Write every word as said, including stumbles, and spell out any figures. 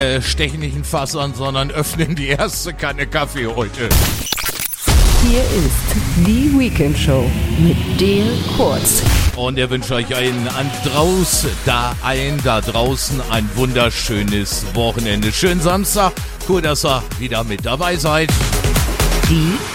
Äh, stechen nicht ein Fass an, sondern öffnen die erste Kanne Kaffee heute. Hier ist die Weekend Show mit Dale Kurz. Und er wünscht euch einen an draußen, da ein, da draußen ein wunderschönes Wochenende. Schönen Samstag. Cool, dass ihr wieder mit dabei seid. Die